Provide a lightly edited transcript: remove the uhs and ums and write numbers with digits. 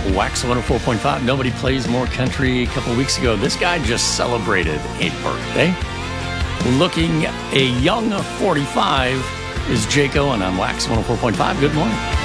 Wax 104.5. Nobody plays more country. A couple weeks ago, this guy just celebrated a birthday. Looking a young 45 is Jake Owen on Wax 104.5. Good morning.